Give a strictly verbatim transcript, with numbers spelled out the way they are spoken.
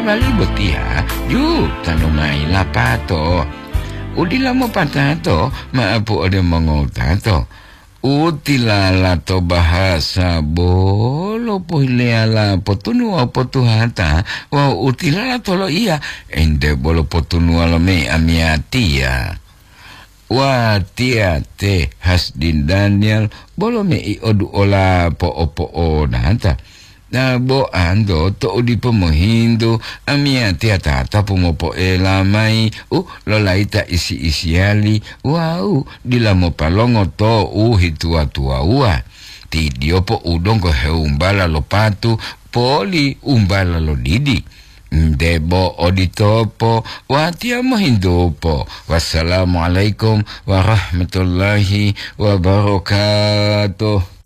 bali botia ju tanumai lapato udila mo patato maapo ode mangotato utilala to bahasa bolo pohileala potunua potuhata wa utilala tolo iya ende bolo potunua lome amiatia wa tia te Hasdin Daniel bolo me i odu ola po opo o nata na bo ando to di pomohindo amia tia tata pomopo ela mai u lolaita isi isiali wow dila mo palongo to u hitua tua ua ti diopo udongo he umbala lo patu poli umbala lo didi Debo oditopo watia mohindopo. Wassalamualaikum warahmatullahi wabarakatuh.